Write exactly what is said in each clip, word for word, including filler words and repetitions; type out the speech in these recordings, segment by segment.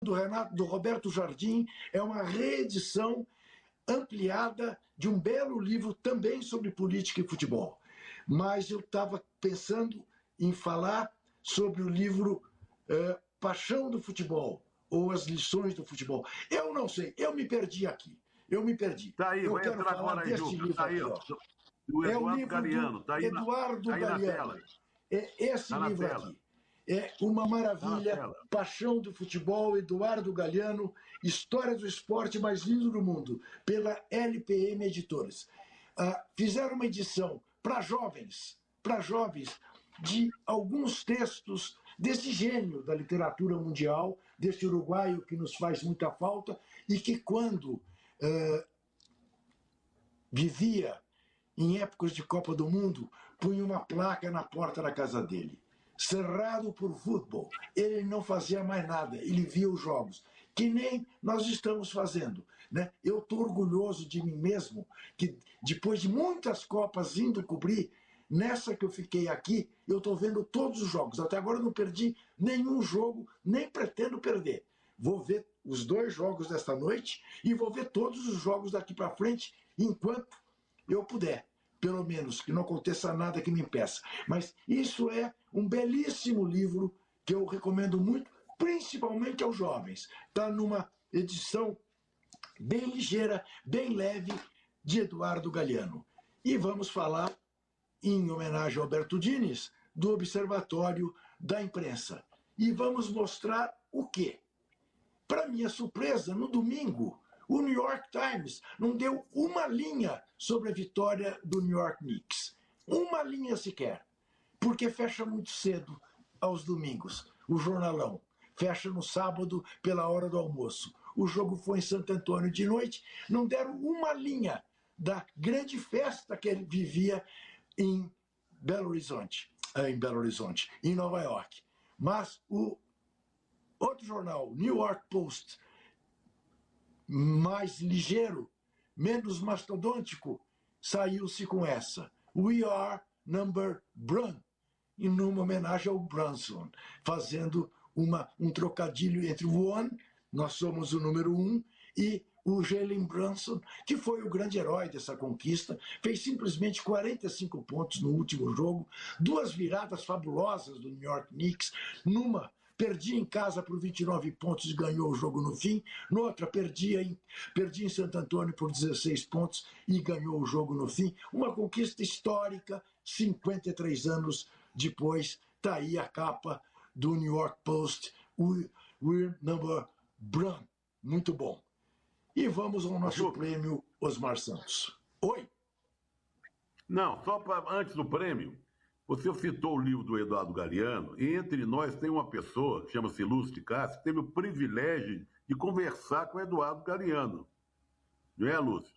do Renato, do Roberto Jardim, é uma reedição ampliada de um belo livro também sobre política e futebol. Mas eu estava pensando em falar sobre o livro uh, Paixão do Futebol, ou As Lições do Futebol. Eu não sei, eu me perdi aqui. Eu me perdi. Tá aí, eu vai quero entrar falar agora aí, deste Ju. livro Tá aí, aqui, ó. ó. Do É o Eduardo livro Galeano. do Tá aí Eduardo na, tá aí Galeano. na tela. É esse Tá na livro tela. aqui. É uma Tá na maravilha. tela. Paixão do Futebol, Eduardo Galeano, História do Esporte Mais Lindo do Mundo, pela L P M Editores. Ah, fizeram uma edição para jovens, para jovens, de alguns textos desse gênio da literatura mundial, desse uruguaio que nos faz muita falta e que, quando ah, vivia em épocas de Copa do Mundo, punha uma placa na porta da casa dele. Cerrado por futebol. Ele não fazia mais nada, ele via os jogos. Que nem nós estamos fazendo. Né? Eu estou orgulhoso de mim mesmo, que depois de muitas Copas indo cobrir, nessa que eu fiquei aqui, eu estou vendo todos os jogos. Até agora eu não perdi nenhum jogo, nem pretendo perder. Vou ver os dois jogos desta noite e vou ver todos os jogos daqui para frente, enquanto eu puder. Pelo menos, que não aconteça nada que me impeça. Mas isso é um belíssimo livro que eu recomendo muito, principalmente aos jovens. Está numa edição bem ligeira, bem leve, de Eduardo Galeano. E vamos falar, em homenagem ao Alberto Diniz, do Observatório da Imprensa. E vamos mostrar o quê? Para minha surpresa, no domingo, o New York Times não deu uma linha sobre a vitória do New York Knicks. Uma linha sequer. Porque fecha muito cedo aos domingos. O jornalão fecha no sábado pela hora do almoço. O jogo foi em Santo Antônio de noite. Não deram uma linha da grande festa que ele vivia em Belo Horizonte. Em Belo Horizonte, em Nova York. Mas o outro jornal, New York Post, mais ligeiro, menos mastodôntico, saiu-se com essa. We are number Brun, em uma homenagem ao Brunson, fazendo uma, um trocadilho entre o one, nós somos o número um, e o Jalen Brunson, que foi o grande herói dessa conquista, fez simplesmente quarenta e cinco pontos no último jogo, duas viradas fabulosas do New York Knicks, numa perdia em casa por vinte e nove pontos e ganhou o jogo no fim. No outra, perdia em, perdia em Santo Antônio por dezesseis pontos e ganhou o jogo no fim. Uma conquista histórica, cinquenta e três anos depois. Está aí a capa do New York Post. We, we're number Brun. Muito bom. E vamos ao nosso Ju, prêmio Osmar Santos. Oi? Não, só pra, antes do prêmio, você citou o livro do Eduardo Galeano, e entre nós tem uma pessoa, que chama-se Lúcio Cássio, que teve o privilégio de conversar com o Eduardo Galeano. Não é, Lúcio?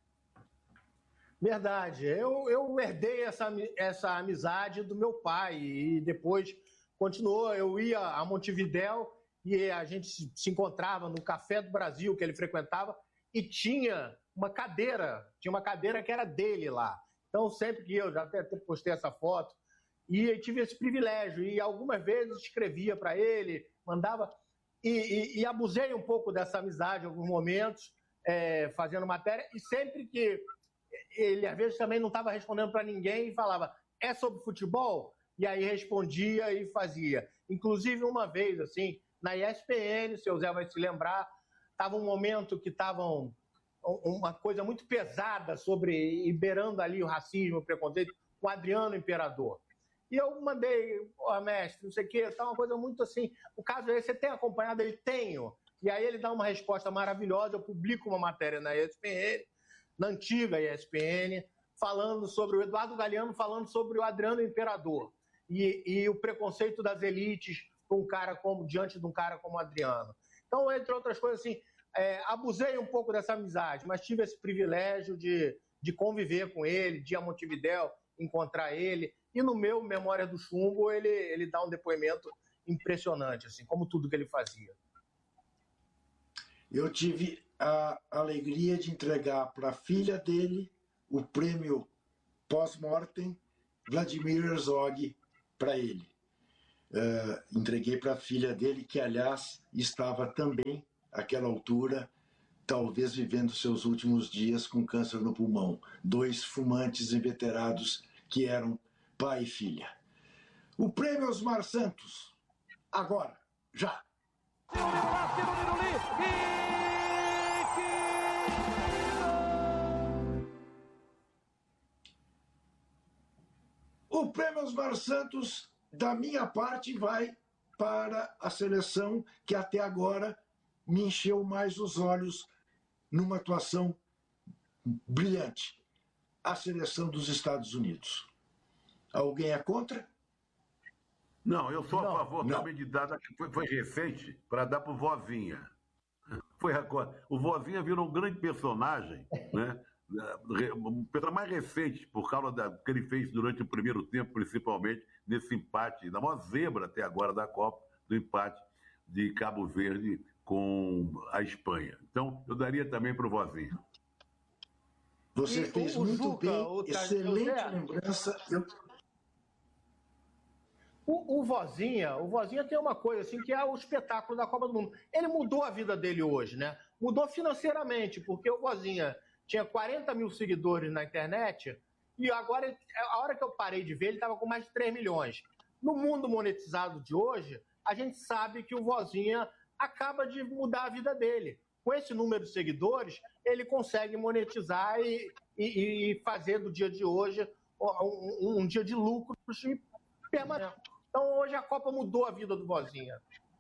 Verdade. Eu, eu herdei essa, essa amizade do meu pai e depois continuou. Eu ia a Montevidéu e a gente se encontrava no Café do Brasil, que ele frequentava, e tinha uma cadeira, tinha uma cadeira que era dele lá. Então, sempre que eu, já até postei essa foto, e eu tive esse privilégio, e algumas vezes escrevia para ele, mandava, e, e, e abusei um pouco dessa amizade em alguns momentos, é, fazendo matéria, e sempre que ele, às vezes, também não estava respondendo para ninguém, e falava, é sobre futebol? E aí respondia e fazia. Inclusive, uma vez, assim, na E S P N, o seu Zé vai se lembrar, estava um momento que estavam uma coisa muito pesada sobre, beirando ali o racismo, o preconceito, com o Adriano Imperador. E eu mandei, pô, mestre, não sei o quê, tá uma coisa muito assim, o caso é, você tem acompanhado? Ele, tenho. E aí ele dá uma resposta maravilhosa, eu publico uma matéria na E S P N, na antiga E S P N, falando sobre o Eduardo Galeano, falando sobre o Adriano Imperador e, e o preconceito das elites com um cara como, diante de um cara como o Adriano. Então, entre outras coisas, assim, é, abusei um pouco dessa amizade, mas tive esse privilégio de, de conviver com ele, de ir a Montevidéu, encontrar ele, e no meu Memória do Chumbo ele, ele dá um depoimento impressionante, assim, como tudo que ele fazia. Eu tive a alegria de entregar para a filha dele o prêmio pós-mortem Vladimir Herzog para ele. uh, entreguei para a filha dele, que, aliás, estava também, àquela altura, talvez vivendo seus últimos dias com câncer no pulmão. Dois fumantes inveterados que eram pai e filha. O prêmio Osmar Santos, agora, já. O prêmio Osmar Santos, da minha parte, vai para a seleção que até agora me encheu mais os olhos numa atuação brilhante. A seleção dos Estados Unidos. Alguém é contra? Não, eu sou Não, a favor não. também de dar, que foi, foi recente, para dar para o Vozinha. Foi agora. O Vozinha virou um grande personagem, né? Um personagem mais recente, por causa da, que ele fez durante o primeiro tempo, principalmente nesse empate, da maior zebra até agora da Copa, do empate de Cabo Verde com a Espanha. Então, eu daria também para o Vozinha. Você E fez o- o muito Juca, bem, o Tra- excelente Zé. lembrança. Eu... O, o Vozinha, o Vozinha tem uma coisa assim que é o espetáculo da Copa do Mundo. Ele mudou a vida dele hoje, né? Mudou financeiramente, porque o Vozinha tinha quarenta mil seguidores na internet e agora, ele- a hora que eu parei de ver, ele estava com mais de três milhões. No mundo monetizado de hoje, a gente sabe que o Vozinha acaba de mudar a vida dele. Com esse número de seguidores, ele consegue monetizar e, e- e fazer do dia de hoje um, um- um dia de lucros permanente. Então, hoje a Copa mudou a vida do Vozinha.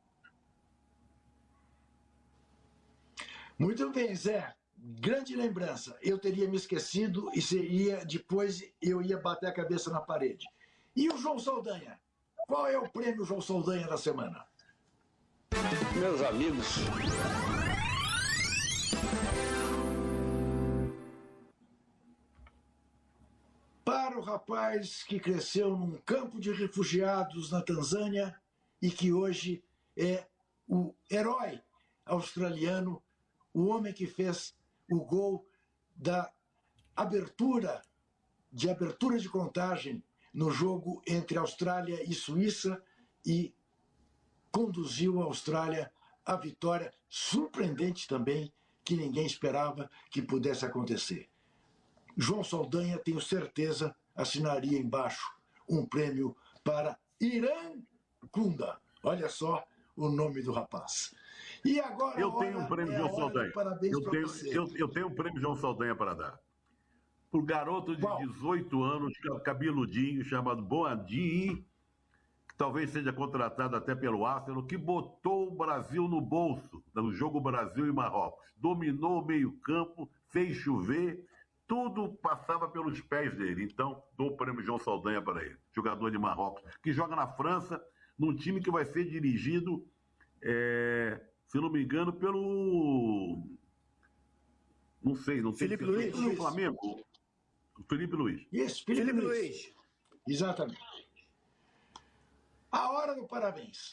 Muito bem, Zé. Grande lembrança. Eu teria me esquecido e seria depois eu ia bater a cabeça na parede. E o João Saldanha? Qual é o prêmio João Saldanha da semana? Meus amigos, Para o rapaz que cresceu num campo de refugiados na Tanzânia e que hoje é o herói australiano, o homem que fez o gol da abertura, de abertura de contagem no jogo entre Austrália e Suíça e conduziu a Austrália à vitória surpreendente também, que ninguém esperava que pudesse acontecer. João Saldanha, tenho certeza, assinaria embaixo um prêmio para Irã Kunda. Olha só o nome do rapaz. E agora Eu a tenho um hora prêmio é a João hora Saldanha. do parabéns Eu para tenho, você. eu, eu tenho um prêmio João Saldanha para dar. Para o garoto de Qual? dezoito anos, cabeludinho, chamado Boadinho, que talvez seja contratado até pelo Arsenal, que botou o Brasil no bolso no jogo Brasil e Marrocos. Dominou o meio-campo, fez chover, tudo passava pelos pés dele. Então, dou o prêmio João Saldanha para ele, jogador de Marrocos, que joga na França, num time que vai ser dirigido, é, se não me engano, pelo. Não sei, não sei. Felipe se- Luiz. pelo Flamengo. Felipe Luiz. Isso, Felipe, Felipe Luiz. Luiz. Exatamente. A hora do parabéns.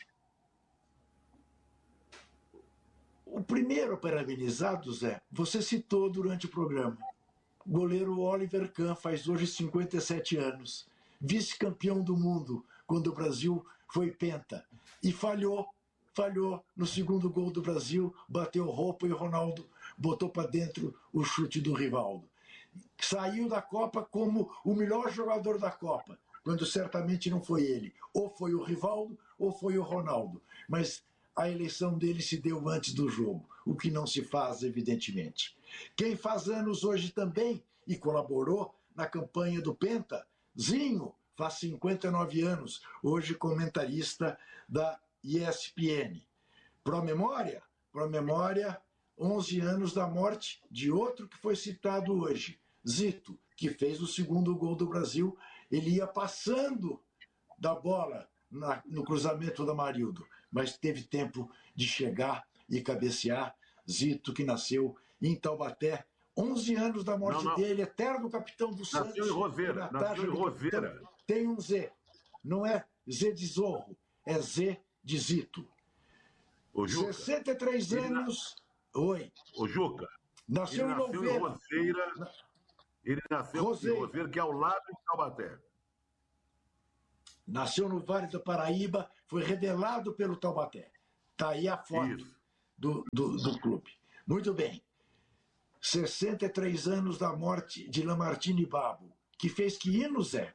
O primeiro parabenizado, Zé, você citou durante o programa. O goleiro Oliver Kahn faz hoje cinquenta e sete anos. Vice-campeão do mundo quando o Brasil foi penta. E falhou, falhou no segundo gol do Brasil, bateu roupa e o Ronaldo botou para dentro o chute do Rivaldo. Saiu da Copa como o melhor jogador da Copa, quando certamente não foi ele. Ou foi o Rivaldo, ou foi o Ronaldo. Mas a eleição dele se deu antes do jogo, o que não se faz, evidentemente. Quem faz anos hoje também, e colaborou na campanha do Penta, Zinho, faz cinquenta e nove anos, hoje comentarista da E S P N. Pro memória, pro memória, onze anos da morte de outro que foi citado hoje, Zito, que fez o segundo gol do Brasil. Ele ia passando da bola na, no cruzamento da Marildo, mas teve tempo de chegar e cabecear. Zito, que nasceu em Taubaté, onze anos da morte Não, não. dele, eterno capitão do Santos. Nasceu em Roseira, na nasceu taxa em de Roseira. capitão, tem um Z. Não é Z de Zorro, é Z de Zito. Ô, Juca. sessenta e três ele na- anos. Oi. Ô, Juca. Nasceu Ele em nasceu em Louveira. Roseira. Ele nasceu Roseira. em Roseira, que é ao lado de Taubaté. Nasceu no Vale do Paraíba, foi revelado pelo Taubaté. Está aí a foto do, do, do clube. Muito bem. sessenta e três anos da morte de Lamartine Babo. Que fez que hino, Zé?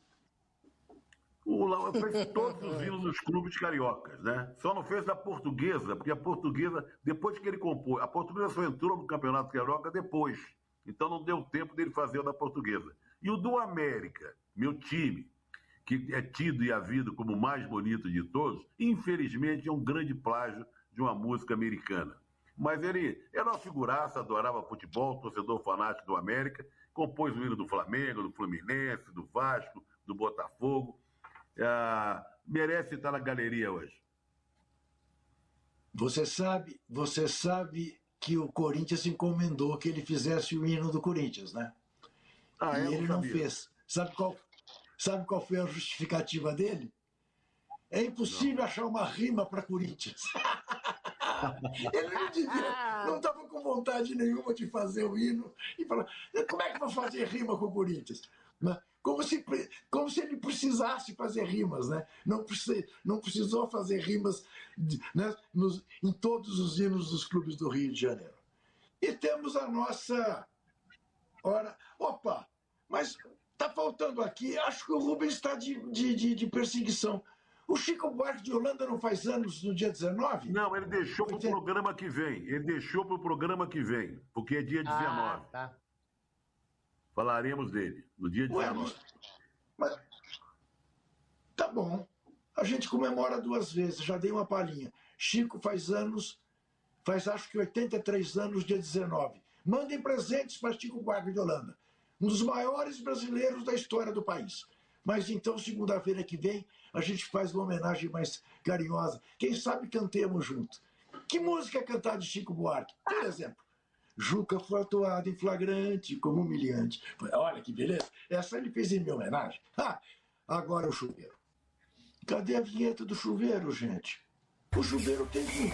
O Lau fez todos os hinos dos clubes cariocas, né? Só não fez da Portuguesa, porque a Portuguesa, depois que ele compôs, a Portuguesa só entrou no Campeonato Carioca depois. Então não deu tempo dele fazer o da Portuguesa. E o do América, meu time, que é tido e havido como o mais bonito de todos, infelizmente é um grande plágio de uma música americana. Mas ele era uma figuraça, adorava futebol, torcedor fanático do América, compôs o hino do Flamengo, do Fluminense, do Vasco, do Botafogo. Ah, merece estar na galeria hoje. Você sabe, você sabe que o Corinthians encomendou que ele fizesse o hino do Corinthians, né? Ah, e é, ele não não fez. Sabe qual, sabe qual foi a justificativa dele? É impossível não. achar uma rima para Corinthians. Ele não devia, não estava com vontade nenhuma de fazer o hino e falar, como é que vou fazer rima com o Corinthians? Como se, como se ele precisasse fazer rimas, né? Não, precis, não precisou fazer rimas, né, nos, em todos os hinos dos clubes do Rio de Janeiro. E temos a nossa... Ora, opa, mas está faltando aqui, acho que o Rubens está de, de, de, de perseguição. O Chico Buarque de Holanda não faz anos no dia dezenove? Não, ele deixou para o programa que vem. Ele deixou para o programa que vem, porque é dia dezenove. Ah, tá. Falaremos dele no dia dezenove. Ué, mas, mas, tá bom. A gente comemora duas vezes, já dei uma palhinha. Chico faz anos, faz acho que oitenta e três anos, dia dezenove. Mandem presentes para Chico Buarque de Holanda, um dos maiores brasileiros da história do país. Mas então, segunda-feira que vem, a gente faz uma homenagem mais carinhosa. Quem sabe cantemos junto. Que música é cantar de Chico Buarque? Por exemplo, Juca foi atuado em flagrante como humilhante. Olha que beleza. Essa ele fez em minha homenagem. Ah, agora o chuveiro. Cadê a vinheta do chuveiro, gente? O chuveiro tem que...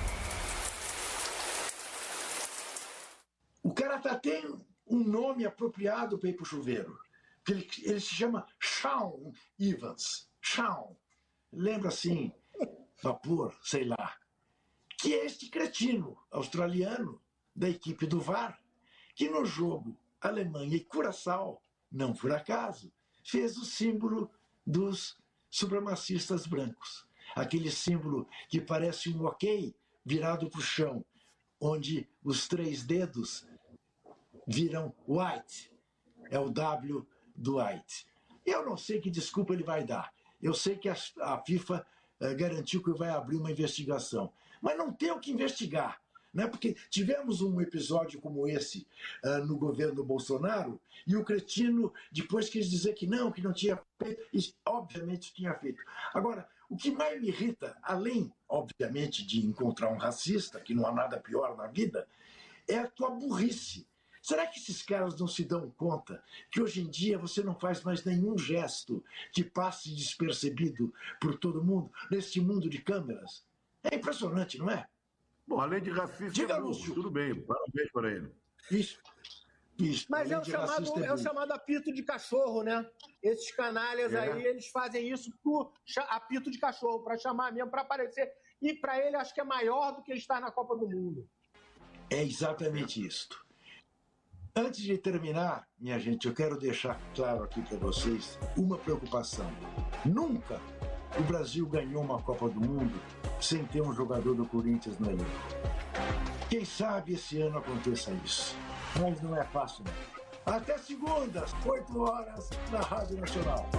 O cara tá, tem um nome apropriado para ir pro chuveiro. Ele, ele se chama Shawn Evans. Shawn. Lembra assim, vapor, sei lá. Que é este cretino australiano da equipe do V A R, que no jogo Alemanha e Curaçao, não por acaso, fez o símbolo dos supremacistas brancos. Aquele símbolo que parece um ok virado para o chão, onde os três dedos viram white. É o W do white. Eu não sei que desculpa ele vai dar. Eu sei que a, a FIFA uh, garantiu que vai abrir uma investigação. Mas não tem o que investigar. Né? Porque tivemos um episódio como esse uh, no governo Bolsonaro e o cretino depois quis dizer que não, que não tinha feito, e obviamente tinha feito. Agora, o que mais me irrita, além, obviamente, de encontrar um racista, que não há nada pior na vida, é a tua burrice. Será que esses caras não se dão conta que hoje em dia você não faz mais nenhum gesto que passe despercebido por todo mundo, neste mundo de câmeras? É impressionante, não é? Bom, além de racista, Diga, é burro, tudo bem, parabéns para ele. Isso. Isso. Mas é o, chamado, é, é o chamado apito de cachorro, né? Esses canalhas é. aí, eles fazem isso por apito de cachorro, para chamar mesmo, para aparecer. E para ele, acho que é maior do que estar na Copa do Mundo. É exatamente isso. Antes de terminar, minha gente, eu quero deixar claro aqui para vocês uma preocupação. Nunca o Brasil ganhou uma Copa do Mundo sem ter um jogador do Corinthians no elenco. Quem sabe esse ano aconteça isso. Mas não é fácil, não. Até segunda, oito horas, na Rádio Nacional.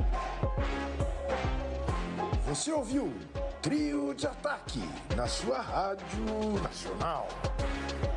Você ouviu Trio de Ataque na sua Rádio Nacional.